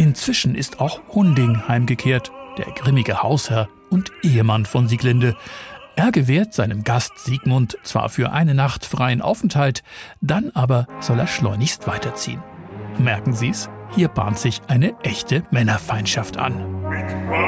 Inzwischen ist auch Hunding heimgekehrt, der grimmige Hausherr und Ehemann von Sieglinde. Er gewährt seinem Gast Siegmund zwar für eine Nacht freien Aufenthalt, dann aber soll er schleunigst weiterziehen. Merken Sie's, hier bahnt sich eine echte Männerfeindschaft an.